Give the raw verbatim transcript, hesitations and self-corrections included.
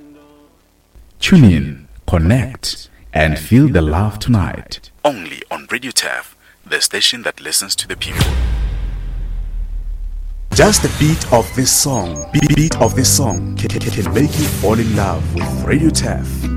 Tune in, connect, and feel the love tonight. Only on Radio Taff, the station that listens to the people. Just the beat of this song, beat of this song can, can, can make you fall in love with Radio Taff.